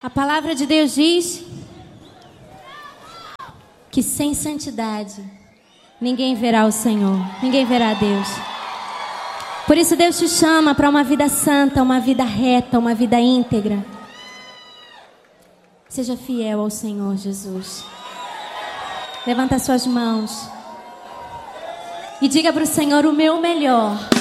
A palavra de Deus diz que sem santidade ninguém verá o Senhor, ninguém verá Deus. Por isso Deus te chama para uma vida santa, uma vida reta, uma vida íntegra. Seja fiel ao Senhor Jesus. Levanta suas mãos e diga para o Senhor: o meu melhor